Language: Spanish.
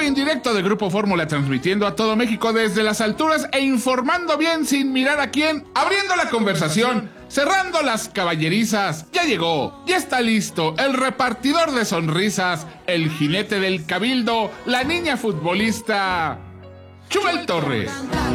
vivo y en directo de Grupo Fórmula, transmitiendo a todo México desde las alturas e informando bien sin mirar a quién, abriendo la conversación, cerrando las caballerizas. Ya llegó, ya está listo, el repartidor de sonrisas, el jinete del cabildo, la niña futbolista, Chubel Torres.